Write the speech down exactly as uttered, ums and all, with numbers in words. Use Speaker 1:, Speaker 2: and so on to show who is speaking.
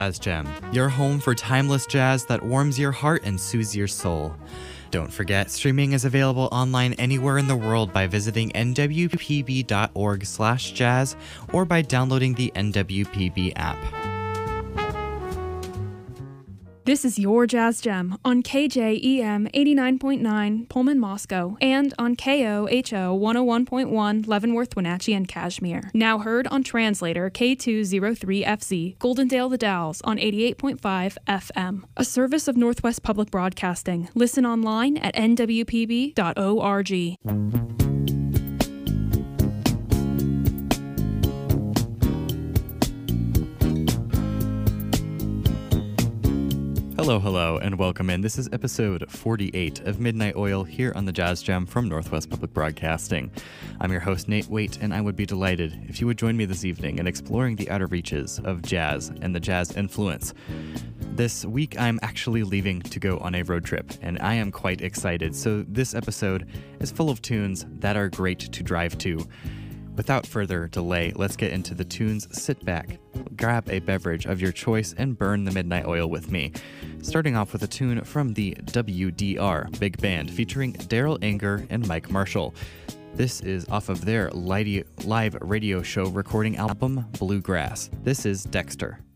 Speaker 1: Jazz Gem, your home for timeless jazz that warms your heart and soothes your soul. Don't forget, streaming is available online anywhere in the world by visiting n w p b dot org slash jazz or by downloading the N W P B app.
Speaker 2: This is your Jazz Gem on K J E M eighty-nine point nine Pullman, Moscow, and on K O H O one oh one point one Leavenworth, Wenatchee, and Kashmir. Now heard on Translator K two oh three F Z, Goldendale The Dalles on eighty-eight point five F M. A service of Northwest Public Broadcasting. Listen online at n w p b dot org.
Speaker 1: Hello, hello, and welcome in. This is episode forty-eight of Midnight Oil here on the Jazz Gem from Northwest Public Broadcasting. I'm your host, Nate Waite, and I would be delighted if you would join me this evening in exploring the outer reaches of jazz and the jazz influence. This week, I'm actually leaving to go on a road trip, and I am quite excited. So this episode is full of tunes that are great to drive to. Without further delay, let's get into the tunes. Sit back, grab a beverage of your choice, and burn the midnight oil with me. Starting off with a tune from the W D R Big Band featuring Daryl Anger and Mike Marshall. This is off of their live radio show recording album, Bluegrass. This is Dexter.